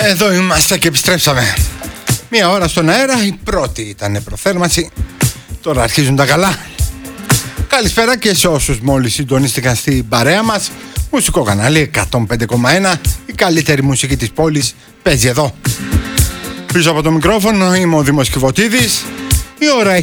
Εδώ είμαστε και επιστρέψαμε. Μία ώρα στον αέρα, η πρώτη ήταν προθέρμανση. Τώρα αρχίζουν τα καλά. Καλησπέρα και σε όσους μόλις συντονίστηκαν στην παρέα μας. Μουσικό κανάλι 105,1. Η καλύτερη μουσική της πόλης παίζει εδώ. Πίσω από το μικρόφωνο είμαι ο Δήμος Κιβωτίδης. Η ώρα έχει